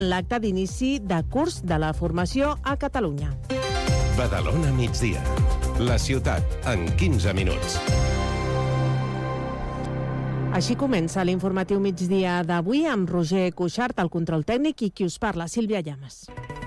l'acte d'inici de curs de la formació a Catalunya. Badalona migdia. La ciutat en 15 minuts. Així comença l'informatiu migdia d'avui amb Roger Cuixart, al control tècnic, i qui us parla, Sílvia Llamas.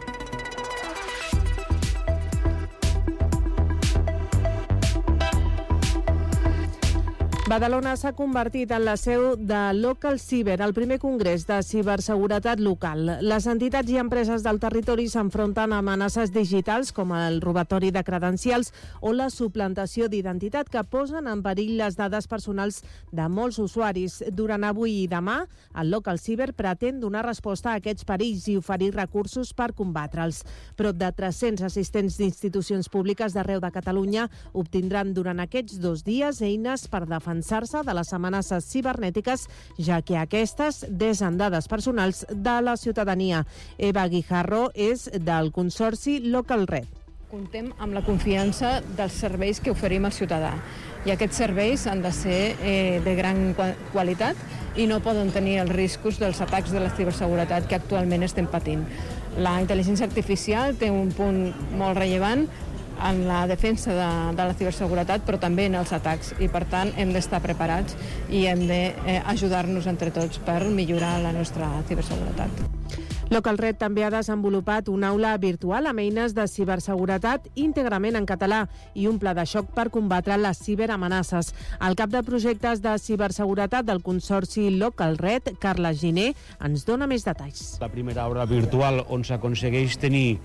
Badalona s'ha convertit en la seu de Local Cyber, el primer congrés de ciberseguretat local. Les entitats i empreses del territori s'enfronten a amenaces digitals com el robatori de credencials o la suplantació d'identitat que posen en perill les dades personals de molts usuaris. Durant avui i demà, el Local Cyber pretén donar resposta a aquests perills i oferir recursos per combatre'ls. Prop de 300 assistents d'institucions públiques d'arreu de Catalunya obtindran durant aquests 2 dies eines per defensar-se de les amenaces cibernètiques, ja que aquestes desen dades personals de la ciutadania. Eva Guijarro és del Consorci Local Red. Comptem amb la confiança dels serveis que oferim al ciutadà. I aquests serveis han de ser de gran qualitat i no poden tenir els riscos dels atacs de la ciberseguretat que actualment estem patint. La intel·ligència artificial té un punt molt rellevant en la defensa de la ciberseguretat, però també en els atacs, i per tant hem d'estar preparats i hem d'ajudar-nos entre tots per millorar la nostra ciberseguretat. Local Red també ha desenvolupat una aula virtual amb eines de ciberseguretat íntegrament en català i un pla de xoc per combatre les ciberamenaces. El cap de projectes de ciberseguretat del Consorci Local Red, Carles Giner, ens dona més detalls. La primera aula virtual on s'aconsegueix tenir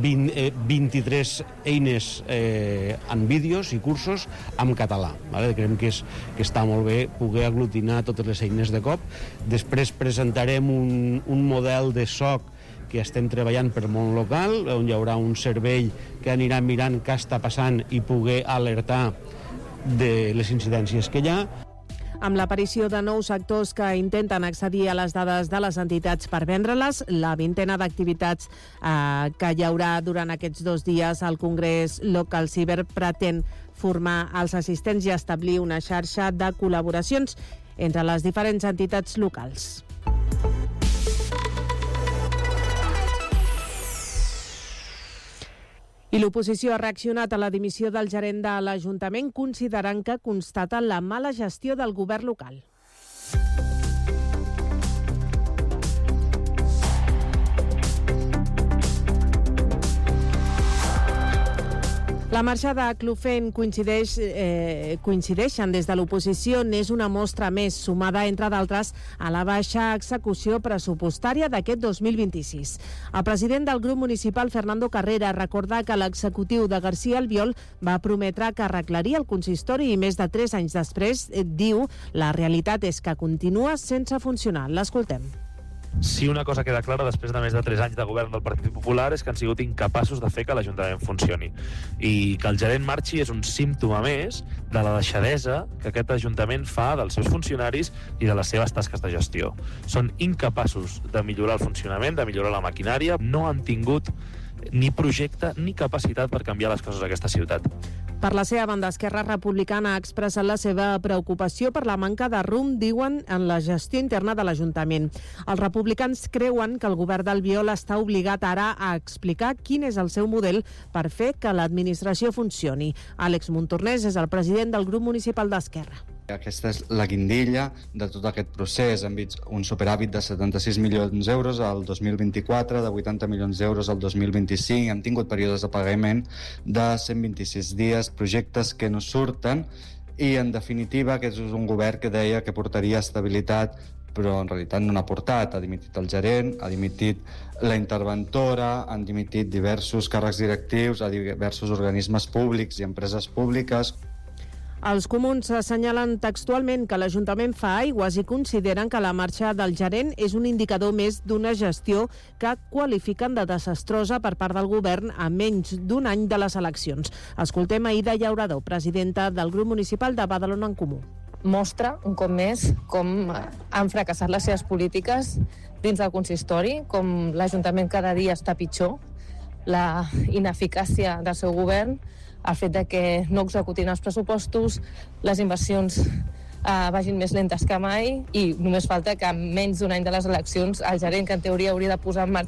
23 eines en vídeos i cursos en català. Creiem que està molt bé poder aglutinar totes les eines de cop. Després presentarem un model de SOC que estem treballant per món local, on hi haurà un servei que anirà mirant què està passant i poder alertar de les incidències que hi ha. Amb l'aparició de nous actors que intenten accedir a les dades de les entitats per vendre-les, la vintena d'activitats que hi haurà durant aquests 2 dies al Congrés Local Cyber pretén formar els assistents i establir una xarxa de col·laboracions entre les diferents entitats locals. I l'oposició ha reaccionat a la dimissió del gerent de l'Ajuntament, considerant que constata la mala gestió del govern local. La marxa de Clofent coincideixen des de l'oposició, n'és una mostra més, sumada, entre d'altres, a la baixa execució pressupostària d'aquest 2026. El president del grup municipal, Fernando Carrera, recorda que l'executiu de García Albiol va prometre que arreglaria el consistori i més de 3 anys després, diu, la realitat és que continua sense funcionar. L'escoltem. Si una cosa queda clara després de més de 3 anys de govern del Partit Popular és que han sigut incapaços de fer que l'Ajuntament funcioni. I que el gerent marxi és un símptoma més de la deixadesa que aquest Ajuntament fa dels seus funcionaris i de les seves tasques de gestió. Són incapaços de millorar el funcionament, de millorar la maquinària, no han tingut ni projecte ni capacitat per canviar les coses a aquesta ciutat. Per la seva banda, Esquerra Republicana ha expressat la seva preocupació per la manca de rumb, diuen, en la gestió interna de l'Ajuntament. Els republicans creuen que el govern d'Albiol està obligat ara a explicar quin és el seu model per fer que l'administració funcioni. Àlex Montornès és el president del grup municipal d'Esquerra. Aquesta és la guindilla de tot aquest procés. Hem vist un superàvit de 76 milions d'euros al 2024, de 80 milions d'euros al 2025. Hem tingut períodes de pagament de 126 dies, projectes que no surten i, en definitiva, aquest és un govern que deia que portaria estabilitat, però en realitat no n'ha portat. Ha dimitit el gerent, ha dimitit la interventora, han dimitit diversos càrrecs directius a diversos organismes públics i empreses públiques. Els comuns assenyalen textualment que l'Ajuntament fa aigües i consideren que la marxa del gerent és un indicador més d'una gestió que qualifiquen de desastrosa per part del govern a menys d'un any de les eleccions. Escoltem Aïda Llaurador, presidenta del grup municipal de Badalona en Comú. Mostra, un cop més, com han fracassat les seves polítiques dins del consistori, com l'Ajuntament cada dia està pitjor, la ineficàcia del seu govern, el fet de que no executin els pressupostos, les inversions vagin més lentes que mai i només falta que en menys d'un any de les eleccions el gerent que en teoria hauria de posar en marxa